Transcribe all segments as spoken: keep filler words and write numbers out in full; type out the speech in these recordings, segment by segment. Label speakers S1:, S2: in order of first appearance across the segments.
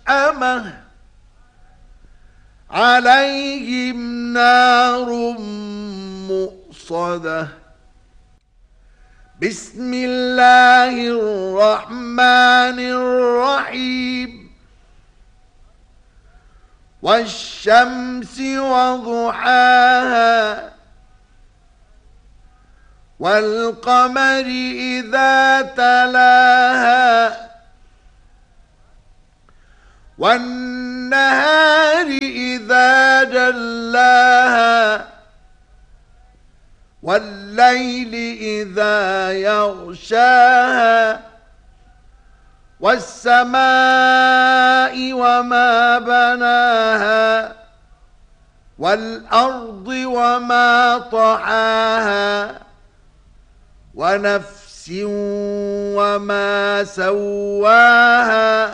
S1: ملأمة عليهم نار مؤصدة بسم الله الرحمن الرحيم والشمس وضحاها والقمر إذا تلاها والنهار إذا جلاها والليل إذا يغشاها والسماء وما بناها والأرض وما طحاها ونفس وما سواها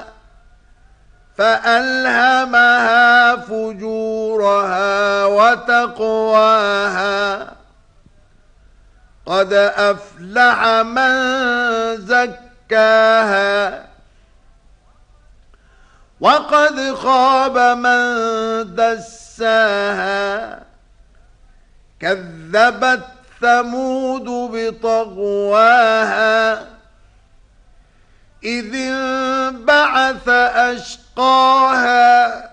S1: فألهمها فجورها وتقواها قد أفلح من زكاها وقد خاب من دساها كذبت ثمود بطغواها إذ انبعث أشقاها